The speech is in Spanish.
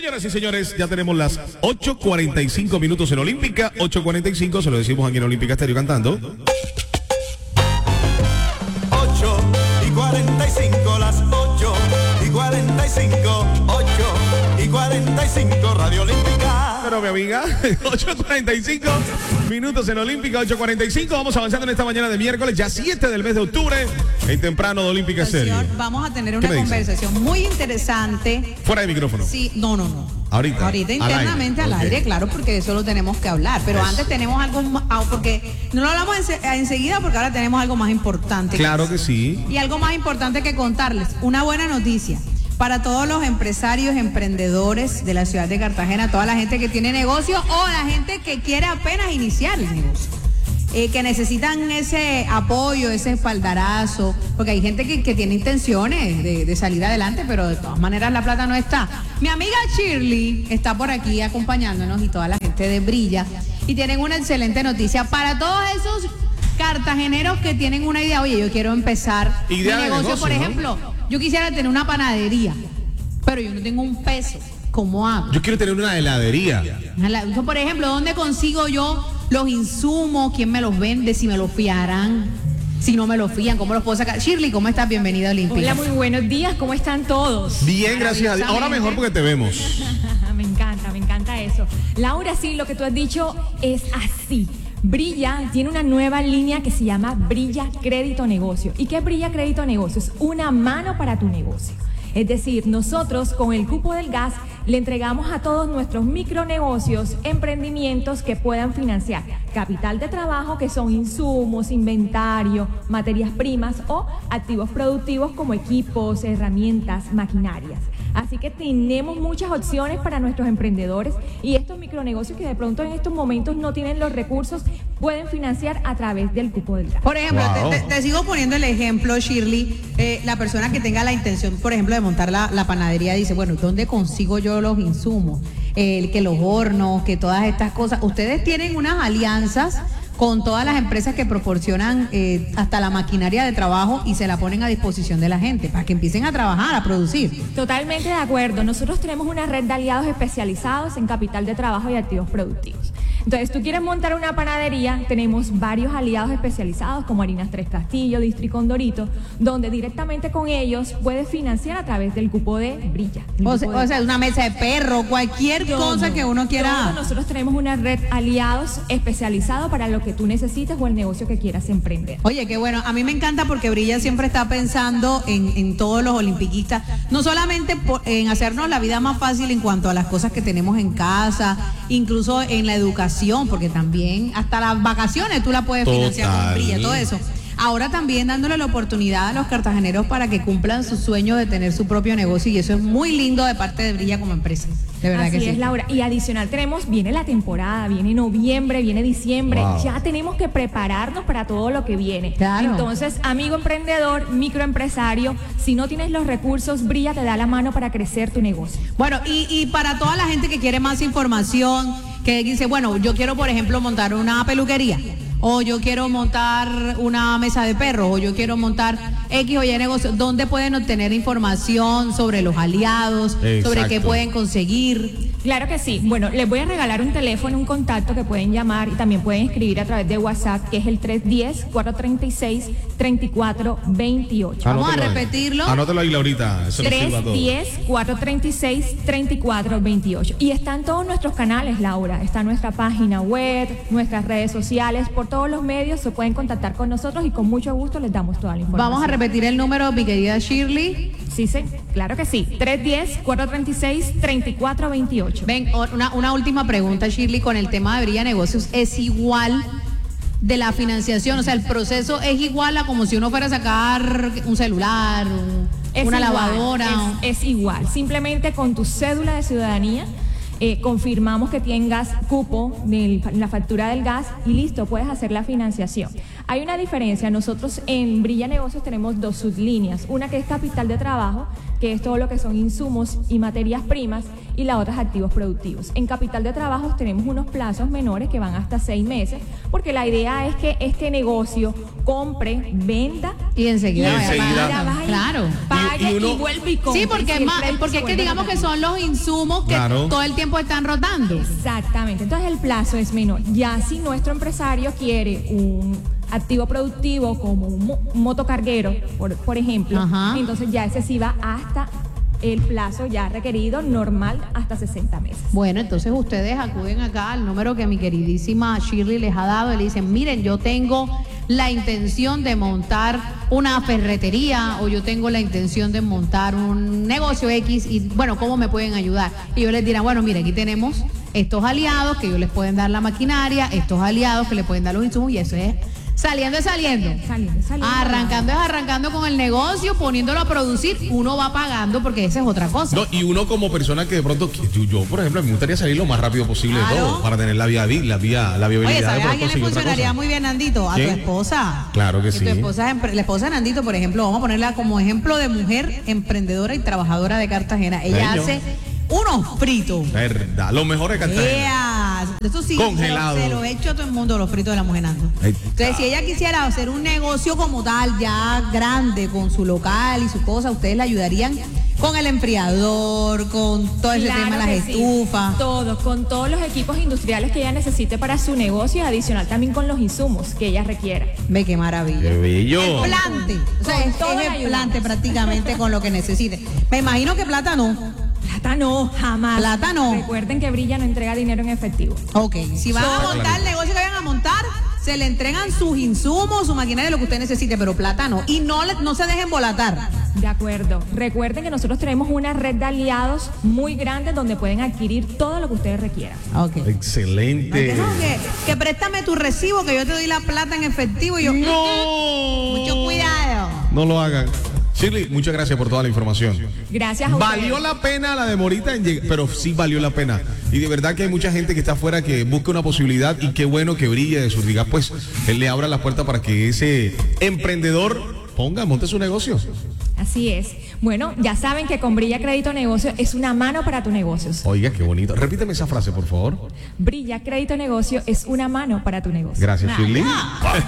Señoras y señores, ya tenemos las 8:45 minutos en Olímpica. 8:45, se lo decimos aquí en Olímpica Estéreo cantando. 8:45, las 8:45, 8:45, Radio Olímpica. Pero mi amiga, 8:45 minutos en Olímpica, 8:45. Vamos avanzando en esta mañana de miércoles, ya 7 del mes de octubre, en temprano de Olímpica Estéreo. Vamos a tener una conversación muy interesante. Fuera de micrófono. Sí, no. Ahorita internamente al aire, claro, porque de eso lo tenemos que hablar. Pero antes tenemos algo más, porque no lo hablamos enseguida, porque ahora tenemos algo más importante. Claro que sí. Y algo más importante que contarles, una buena noticia para todos los empresarios, emprendedores de la ciudad de Cartagena, toda la gente que tiene negocio o la gente que quiere apenas iniciar el negocio. Que necesitan ese apoyo, ese espaldarazo, porque hay gente que tiene intenciones de salir adelante, pero de todas maneras la plata no está. Mi amiga Shirley está por aquí acompañándonos y toda la gente de Brilla, y tienen una excelente noticia para todos esos cartageneros que tienen una idea. Oye, yo quiero empezar mi negocio, por ejemplo, yo quisiera tener una panadería, pero yo no tengo un peso. ¿Cómo hago? Yo quiero tener una heladería. Por ejemplo, ¿dónde consigo yo los insumos? ¿Quién me los vende? Si me los fiarán, si no me los fían, ¿cómo los puedo sacar? Shirley, ¿cómo estás? Bienvenida a Olímpica. Hola, muy buenos días, ¿cómo están todos? Bien, gracias a Dios. Ahora mejor porque te vemos. Me encanta eso. Laura, sí, lo que tú has dicho es así. Brilla tiene una nueva línea que se llama Brilla Crédito Negocio. ¿Y qué es Brilla Crédito Negocio? Es una mano para tu negocio. Es decir, nosotros con el cupo del gas le entregamos a todos nuestros micronegocios, emprendimientos que puedan financiar capital de trabajo, que son insumos, inventario, materias primas o activos productivos como equipos, herramientas, maquinarias. Así que tenemos muchas opciones para nuestros emprendedores, y estos micronegocios que de pronto en estos momentos no tienen los recursos pueden financiar a través del cupo del gas. Por ejemplo, te sigo poniendo el ejemplo, Shirley, la persona que tenga la intención, por ejemplo, de montar la panadería, dice, bueno, ¿dónde consigo yo los insumos? Que los hornos, que todas estas cosas. Ustedes tienen unas alianzas con todas las empresas que proporcionan hasta la maquinaria de trabajo y se la ponen a disposición de la gente para que empiecen a trabajar, a producir. Totalmente de acuerdo. Nosotros tenemos una red de aliados especializados en capital de trabajo y activos productivos. Entonces, tú quieres montar una panadería, tenemos varios aliados especializados como Harinas Tres Castillo, Districón Dorito, donde directamente con ellos puedes financiar a través del cupo de Brilla. O sea, una mesa de perro, cualquier cosa que uno quiera. Nosotros tenemos una red aliados especializados para lo que tú necesites o el negocio que quieras emprender. Oye, qué bueno. A mí me encanta porque Brilla siempre está pensando en todos los olimpiquistas, no solamente en hacernos la vida más fácil en cuanto a las cosas que tenemos en casa, incluso en la educación, porque también hasta las vacaciones tú la puedes financiar con Brilla, todo eso. Ahora también dándole la oportunidad a los cartageneros para que cumplan su sueño de tener su propio negocio, y eso es muy lindo de parte de Brilla como empresa. De verdad. Así que sí. es, Laura. Y adicional viene la temporada, viene noviembre, viene diciembre. Wow. Ya tenemos que prepararnos para todo lo que viene. Claro. Entonces, amigo emprendedor, microempresario, si no tienes los recursos, Brilla te da la mano para crecer tu negocio. Bueno, y para toda la gente que quiere más información, que dice, bueno, yo quiero, por ejemplo, montar una peluquería, o yo quiero montar una mesa de perros, o yo quiero montar X o Y negocio, ¿dónde pueden obtener información sobre los aliados, sobre qué pueden conseguir? Claro que sí. Bueno, les voy a regalar un teléfono, un contacto que pueden llamar y también pueden escribir a través de WhatsApp, que es el 310-436-3428. Vamos a repetirlo. Anótalo ahí, Laurita. 310-436-3428. Y están todos nuestros canales, Laura. Está nuestra página web, nuestras redes sociales, por todos los medios se pueden contactar con nosotros y con mucho gusto les damos toda la información. Vamos a repetir el número, mi querida Shirley. Sí, claro que sí. 310-436-3428. Ven, una última pregunta, Shirley, con el tema de Brilla Negocios. ¿Es igual de la financiación? O sea, el proceso es igual a como si uno fuera a sacar un celular, una lavadora. Es igual. Simplemente con tu cédula de ciudadanía confirmamos que tengas cupo en la factura del gas y listo, puedes hacer la financiación. Hay una diferencia. Nosotros en Brilla Negocios tenemos 2 sublíneas. Una que es capital de trabajo, que es todo lo que son insumos y materias primas, y la otra es activos productivos. En capital de trabajo tenemos unos plazos menores que van hasta 6 meses, porque la idea es que este negocio compre, venda Y enseguida, Y enseguida. vaya, Claro. pague Y uno- y vuelve y compre. Sí, porque, Si el crédito porque se es que vuelve digamos que rotativo. son los insumos que Claro. todo el tiempo están rotando. Exactamente, entonces el plazo es menor. Ya si nuestro empresario quiere un activo productivo como un motocarguero, por ejemplo, Ajá. entonces ya ese sí va hasta el plazo ya requerido normal hasta 60 meses. Bueno, entonces ustedes acuden acá al número que mi queridísima Shirley les ha dado y le dicen, miren, yo tengo la intención de montar una ferretería o yo tengo la intención de montar un negocio X y bueno, ¿cómo me pueden ayudar? Y yo les dirán, bueno, mire, aquí tenemos estos aliados que ellos les pueden dar la maquinaria, estos aliados que le pueden dar los insumos y eso es saliendo. Arrancando con el negocio, poniéndolo a producir, uno va pagando porque esa es otra cosa. No, y uno como persona que de pronto, yo, por ejemplo, me gustaría salir lo más rápido posible de Claro. todo para tener la viabilidad Oye, de ¿sabes poder a quién le conseguir otra funcionaría cosa. muy bien, Nandito? A ¿Quién? tu esposa. Claro que sí. Tu esposa, la esposa de Nandito, por ejemplo, vamos a ponerla como ejemplo de mujer emprendedora y trabajadora de Cartagena. Ella Bello. hace unos fritos. Verdad, lo mejor de Cartagena. Yeah. Eso sí, Congelado. se lo he hecho a todo el mundo, los fritos de la mujer Nando. Ahí está. Entonces, si ella quisiera hacer un negocio como tal, ya grande, con su local y su cosa, ustedes la ayudarían con el enfriador, con todo ese Claro tema, las que sí. estufas. Todo, con todos los equipos industriales que ella necesite para su negocio y adicional también con los insumos que ella requiera. Ve qué maravilla. Qué bello. Plante. O sea, Con es todo le el ayudamos. plante prácticamente con lo que necesite. Me imagino que plata no. Plata no, jamás. Plata no. Recuerden que Brilla no entrega dinero en efectivo. Ok, si van a Solo. montar el negocio que vayan a montar, se le entregan sus insumos, su maquinaria, lo que usted necesite, pero plata no. Y no se dejen volatar. De acuerdo. Recuerden que nosotros tenemos una red de aliados muy grande donde pueden adquirir todo lo que ustedes requieran. Ok. Excelente. No, que préstame tu recibo, que yo te doy la plata en efectivo y yo. No. Mucho cuidado. No lo hagan. Shirley, muchas gracias por toda la información. Gracias a ustedes. Valió la pena la demorita en llegar, pero sí valió la pena. Y de verdad que hay mucha gente que está afuera que busca una posibilidad y qué bueno que Brilla de Surdigas, pues él le abra las puertas para que ese emprendedor monte su negocio. Así es. Bueno, ya saben que con Brilla Crédito Negocio es una mano para tus negocios. Oiga, qué bonito. Repíteme esa frase, por favor. Brilla Crédito Negocio es una mano para tu negocio. Gracias, Shirley.